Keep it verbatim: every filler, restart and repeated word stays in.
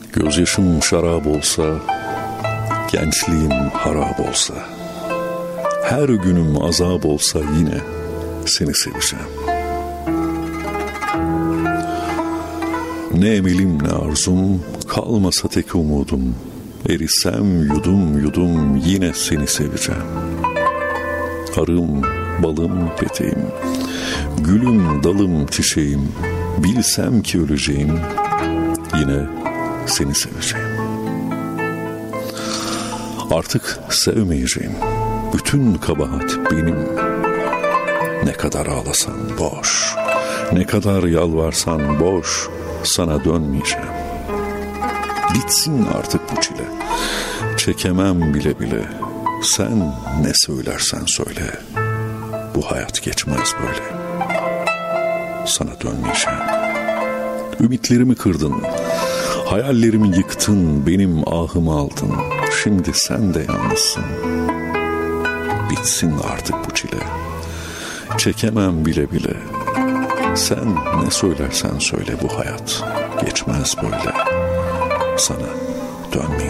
Gözyaşım şarap olsa, gençliğim harap olsa, her günüm azap olsa yine seni seveceğim. Ne emelim ne arzum, kalmasa tek umudum, erisem yudum yudum yine seni seveceğim. Arım, balım, peteğim, gülüm, dalım, çiçeğim, bilsem ki öleceğim, yine seni seveceğim. Artık sevmeyeceğim, bütün kabahat benim. Ne kadar ağlasan boş, ne kadar yalvarsan boş, sana dönmeyeceğim. Bitsin artık bu çile, çekemem bile bile. Sen ne söylersen söyle, bu hayat geçmez böyle. Sana dönmeyeceğim. Ümitlerimi kırdın, hayallerimi yıktın, benim ahımı aldın. Şimdi sen de yalnızsın. Bitsin artık bu çile, çekemem bile bile. Sen ne söylersen söyle, bu hayat geçmez böyle. Sana dönmeyeceğim.